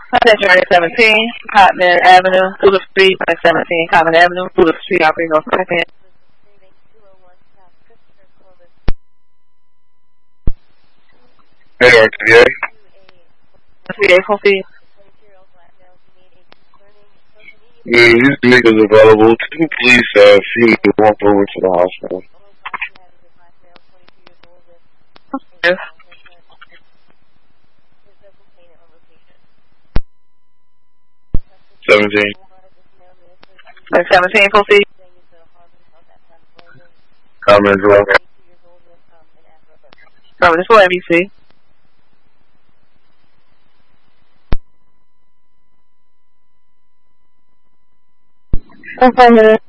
Contact Journey 17, Cotman Avenue, Fuller Street, 17, Cotman Avenue, Fuller Street, operating on second. Hey, RTA. RTA, Kofi. Yeah, these niggas available. Can you please see me walk over to the hospital? Yes. 17. 17, Kofi. Comment drop. This for NBC. Affirmative.